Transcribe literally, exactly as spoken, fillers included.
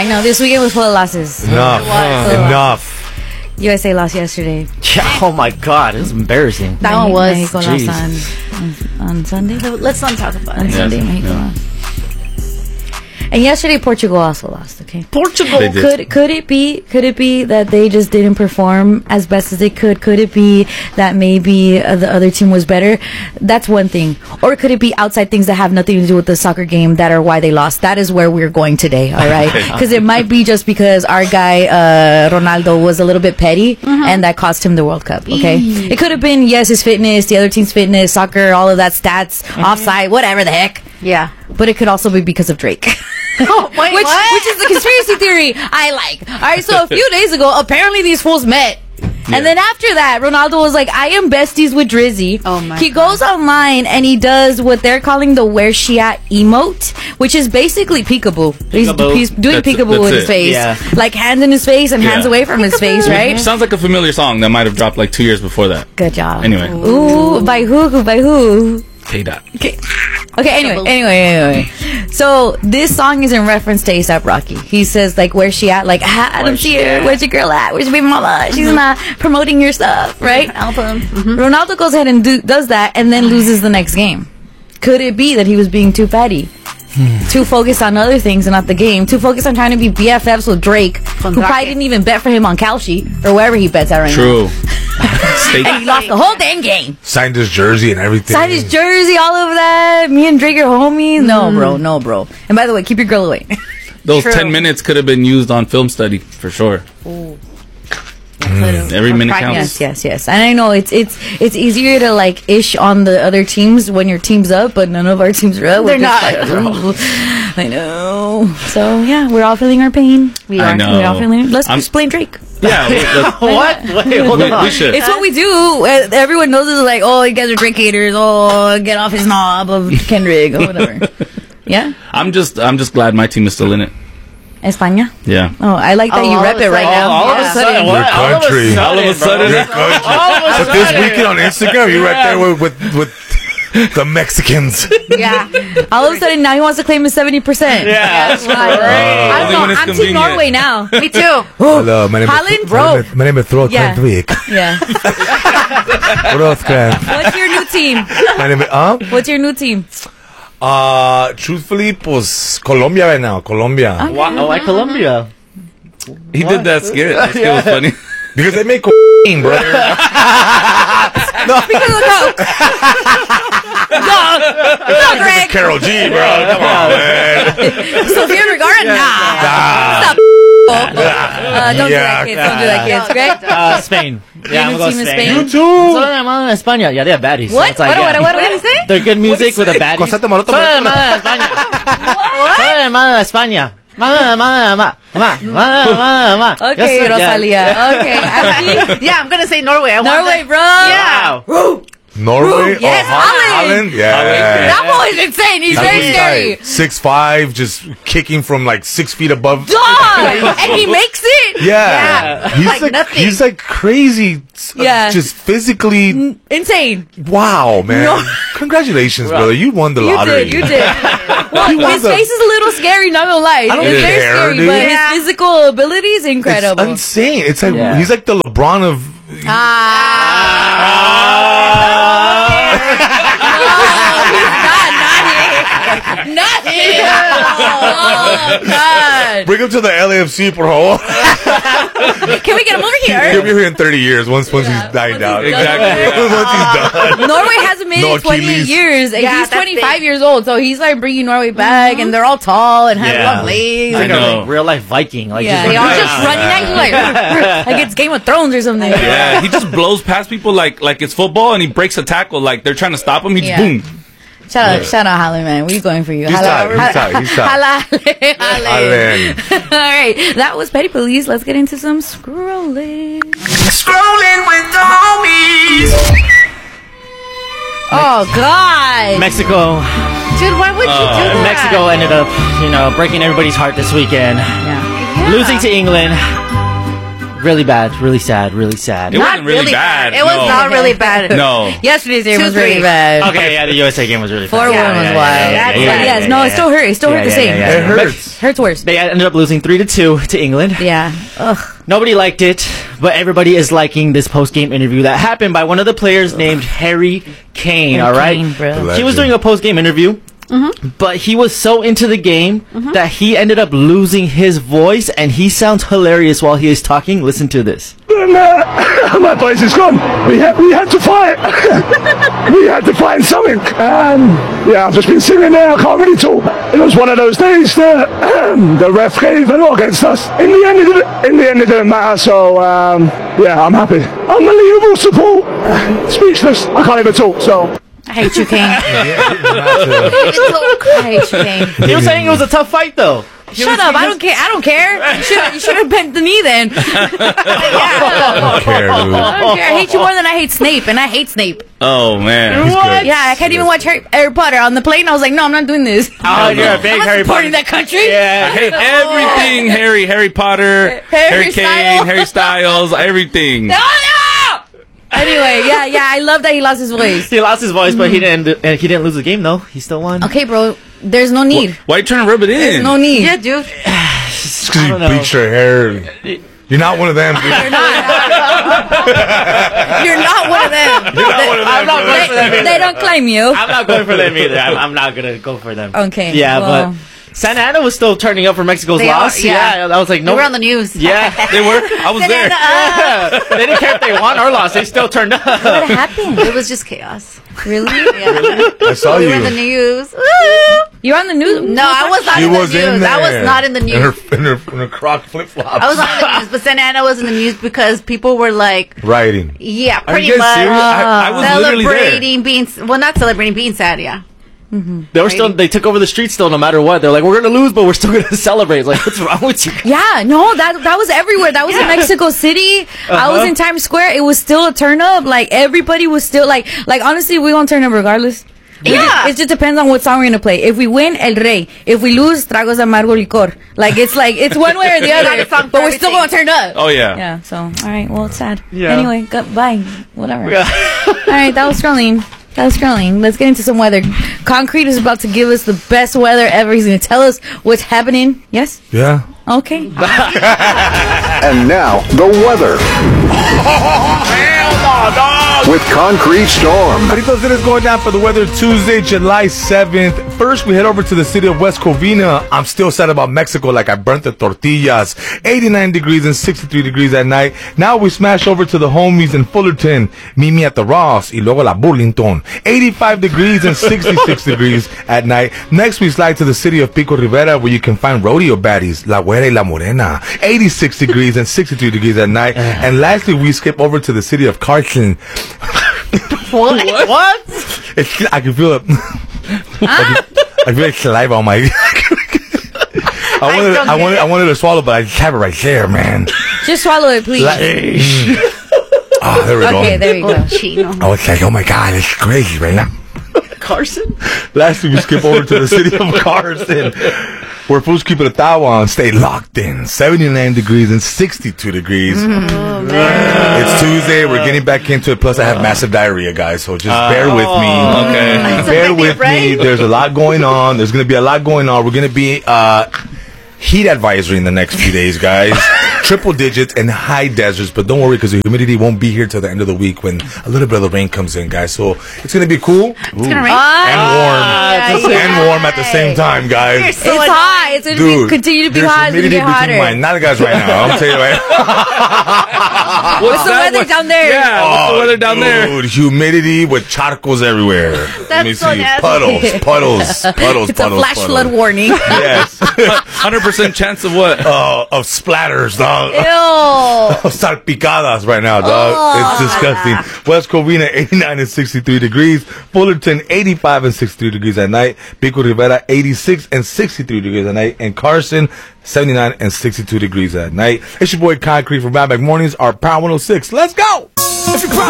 I know this weekend was full of losses. Enough. Uh, enough. U S A lost yesterday. Yeah, oh my God, it was embarrassing. That one was. Mexico Jeez. lost on, on, on Sunday. Let's not talk about On it. Sunday, Yeah. Mexico Yeah. lost. And yesterday, Portugal also lost. Okay, Portugal. They did. could could it be could it be that they just didn't perform as best as they could? Could it be that maybe uh, the other team was better? That's one thing. Or could it be outside things that have nothing to do with the soccer game that are why they lost? That is where we're going today. All right, because it might be just because our guy uh, Ronaldo was a little bit petty, and that cost him the World Cup. Okay, it could have been yes, his fitness, the other team's fitness, soccer, all of that stats, offside, whatever the heck. Yeah. But it could also be because of Drake. Oh, wait, which, what? which is the conspiracy theory I like. All right, so a few days ago, apparently these fools met. And then after that, Ronaldo was like, I am besties with Drizzy. Oh my He God. goes online and he does what they're calling the where she at emote, which is basically peekaboo. He's, Peekaboo. he's doing That's- peekaboo that's with it. his face. Yeah. Like hands in his face and hands Yeah. away from his face, right? Sounds like a familiar song that might have dropped like two years before that. Good job. Anyway. Ooh, by who? By who? K-Dot. Okay. Okay, anyway, anyway, anyway. So, this song is in reference to A$AP Rocky. He says, like, where's she at? Like, ah, I don't Where's see she her. at? Where's your girl at? Where's your baby mama? She's not promoting your stuff, right? Album. Ronaldo goes ahead and do, does that and then loses the next game. Could it be that he was being too petty? Too focused on other things and not the game. Too focused on trying to be B F Fs with Drake, who probably didn't even bet for him on Kalshi or wherever he bets at right True. now. State- And he lost the whole dang game. Signed his jersey and everything. Signed his jersey, all of that. Me and Drake are homies. No, bro. No, bro. And by the way, keep your girl away. Those True. ten minutes could have been used on film study for sure. Every minute Yes, counts. yes, yes. And I know it's it's it's easier to like ish on the other teams when your team's up, but none of our teams are up. We're They're just not. like, "Ugh." I know. So yeah, we're all feeling our pain. We I are. know. We're all feeling. Let's I'm- explain Drake. Yeah. let's- What? Wait, hold we, on. we should. It's what we do. Uh, Everyone knows it's like, oh, you guys are Drake haters. Oh, get off his knob of Kendrick or whatever. Yeah, I'm just I'm just glad my team is still in it. España. Yeah. Oh, I like that Oh, you all rep of a it right sudden. now. All of Yeah. a sudden, what? Your All of a country. sudden, All of a sudden. bro. Your country. All of a But this sudden. weekend on Instagram, you're right there with with, with the Mexicans. Yeah. All of a sudden, now he wants to claim his seventy percent. Yeah, that's Like, right. I Only don't when know. it's I'm Team convenient. Norway now. Me too. Hello, my name Holland, is bro. My name is, my name is Throat Yeah. Week. Yeah. What's What's your new team? My name is uh, What's your new team? uh truthfully, pues Colombia right now. Colombia. Why, why Colombia? He did that skit. That skit was funny. Because they make cocaine, bro. Because of the coke. no, no, Greg. Carol G, bro. Come on, man. Sofia Vergara, nah. Nah. Stop. Uh, don't do that, Yeah, kids. Don't do that, kids. Greg? Uh, Spain. Yeah, I'm new gonna team go is Spain. Spain? You too. Soy de mala de España. Yeah, they have baddies. so What? it's like, What, yeah. what, what, what did he say? They're good music with a baddie. Cosate maloto, Soy de maloto. mala de España. Soy de mala de España. Mala, mala, mala, mala, mala, mala, mala. Okay, Yes, sir. Rosalia. Okay. Ashley? Yeah, I'm gonna say Norway. I want Norway, that. bro. Yeah. Wow. Norway? Yes, oh, Holland. Holland? Yeah. That boy is insane. He's very scary. Six five, just kicking from like six feet above. Dog! And he makes it? Yeah, Yeah. he's Like like, nothing. he's like crazy. uh, Yeah. just physically. Insane. Wow, man! No. Congratulations, brother. You won the You lottery. did, you did. Well, He won his the- face is a little scary, not gonna lie. I don't It's very care, scary, dude. but Yeah. his physical ability is It's incredible. insane. It's like Yeah. he's like the LeBron of. Ah. No, he's not, not here. Not here. Oh, God. Bring him to the L A F C, por favor. Can we get him over He'll here? be here in thirty years once once Yeah, he's died once out. he's Exactly. once he's done. Norway hasn't made No it twenty-eight Achilles. years, and Yeah, he's that's twenty-five big. years old, so he's like bringing Norway back, and they're all tall and have Yeah. long legs. He's like I know. a like, real life Viking. Like Yeah, just they all running just around. running at you like, like it's Game of Thrones or something. Yeah, he just blows past people like like it's football, and he breaks a tackle like they're trying to stop him. He just Yeah. boom. Shout out, shout out, Holland, man. We're going for you. He's Holla- tight, he's tight, he's tight. Holla, Holland, Holland. All right, that was Petty Police. Let's get into some scrolling. Scrolling with the homies. Oh God, Mexico. Dude, why would you do Uh, that? Mexico ended up, you know, breaking everybody's heart this weekend. yeah. Losing to England. Really bad. Really sad. Really sad. It wasn't really, bad. It was no. not really bad. No. Yesterday's game Two, was really three. bad. Okay, yeah, the U S A game was really Four bad. one Yeah, was yeah, wild. yeah, yeah, But yeah, yeah, yes, yeah, no, yeah. it still hurt. It still Yeah, hurt the yeah, same. yeah, yeah. It hurts. Hurts worse. They ended up losing three to two to England. Yeah. Ugh. Nobody liked it, but everybody is liking this post-game interview that happened by one of the players named Harry Kane. Harry all right, Kane, bro. Legend. he was doing a post-game interview. But he was so into the game that he ended up losing his voice, and he sounds hilarious while he is talking. Listen to this. And, uh, my voice is gone. We had we had to fight. We had to find something. And yeah, I've just been sitting there. I can't really talk. It was one of those days that the ref gave a lot against us. In the end, it didn't, in the end, it didn't matter. So um, yeah, I'm happy. Unbelievable support. Speechless. I can't even talk. So. I hate you, Kane. I hate you, Kane. He was saying it was a tough fight, though. He Shut was- up! he I was- don't care. I don't care. You should you should have bent the knee then. yeah. I don't care, dude. I don't care. I hate you more than I hate Snape, and I hate Snape. Oh man. He's good. Yeah, I can't even watch Harry, Harry Potter on the plane. I was like, no, I'm not doing this. Oh, you're a big I'm not Harry Potter. supporting that country. I Yeah. hate everything Harry, Harry Potter, Harry Harry Kane, Styles. Harry Styles, everything. No, no. Anyway, yeah, yeah. I love that he lost his voice. He lost his voice, but he didn't. And he didn't lose the game, though. He still won. Okay, bro. There's no need. Why you trying to rub it in? There's no need. Yeah, dude. It's because you don't know. bleach your hair. You're not one of them, dude. You're not. You're not one of them. You're not one of them, I'm not bro. going for them They, either. they don't claim you. I'm not going for them either. I'm, I'm not gonna go for them. Okay, Yeah, well. but Santa Ana was still turning up for Mexico's They are, loss. yeah. I was like, no. They were on the news. Yeah, They were. I was there. yeah. They didn't care if they won or lost. They still turned up. What happened? It was just chaos. Really? Yeah. I saw We you. were in the news. You're on the news? No, I was not She in the was news. in there. I was not in the In news. her, in her, in her croc flip flops. I was not in the news, but Santa Ana was in the news because people were like, Rioting. yeah, Are pretty you guys much serious? I, I was literally there. celebrating being, well, not celebrating being sad, yeah. They were still. They took over the streets still, no matter what. They're like, we're gonna lose, but we're still gonna celebrate. It's like, what's wrong with you? Yeah, no, that that was everywhere. That was in Mexico City. I was in Times Square. It was still a turn up. Like everybody was still like, like honestly, we gonna turn up regardless. We Yeah. just- it just depends on what song we're gonna play. If we win, El Rey. If we lose, Tragos de Amargo Licor. Like it's like it's one way or the Got other. a song for But we're still gonna everything. turn up. Oh yeah. Yeah. So all right. Well, it's sad. Yeah. Anyway, goodbye. Whatever. Yeah. All right. That was scrolling. That was scrolling. Let's get into some weather. Concrete is about to give us the best weather ever. He's gonna tell us what's happening. Yes. Yeah. Okay. And now, the weather. With Concrete Storm. Caritos, it is going down for the weather Tuesday, July seventh. First, we head over to the city of West Covina. I'm still sad about Mexico, like I burnt the tortillas. eighty-nine degrees and sixty-three degrees at night. Now we smash over to the homies in Fullerton. Meet me at the Ross y luego la Burlington. eighty-five degrees and sixty-six degrees at night. Next, we slide to the city of Pico Rivera, where you can find rodeo baddies, La Güera y La Morena. eighty-six degrees and sixty-three degrees at night. And lastly, we skip over to the city of Carson. What? What? It's, I can feel it. I, can, I feel like saliva on my. I wanted, I wanted, I wanted to swallow, but I just have it right there, man. Just swallow it, please. Like, mm. Oh, there we go. Okay, there you go. Chino. I was like, oh my god, it's crazy right now. Carson? Lastly, we skip over to the city of Carson, where fools keep it a tawa and stay locked in. seventy-nine degrees and sixty-two degrees. It's Tuesday. We're getting back into it. Plus, I have massive diarrhea, guys. So just bear with me. Okay. It's Bear a big with me. right? There's a lot going on. There's going to be a lot going on. We're going to be uh, heat advisory in the next few days, guys. Triple digits and high deserts. But don't worry, because the humidity won't be here till the end of the week when a little bit of the rain comes in, guys. So it's going to be cool. It's gonna rain. And warm. yeah, and yeah. warm at the same time, guys. You're It's so hot. It's going to Dude, be, continue to be there's hot. It's going to humidity get between hotter. my not guys right now. I'm telling you right now. What's the that? weather What- down there? Yeah. What's the weather down there? Dude, humidity with charcos everywhere. Let me That's so see. nasty. Puddles, puddles, puddles, It's a puddles, flash puddles. flood warning. Yes. one hundred percent chance of what? uh, of splatters, dog. Ew. Of salpicadas right now, dog. Oh. It's disgusting. West Covina, eighty-nine and sixty-three degrees. Fullerton, eighty-five and sixty-three degrees at night. Pico Rivera, eighty-six and sixty-three degrees at night. And Carson, seventy-nine and sixty-two degrees at night. It's your boy Concrete from Bad Back Mornings, our Power one oh six. Let's go! If you're proud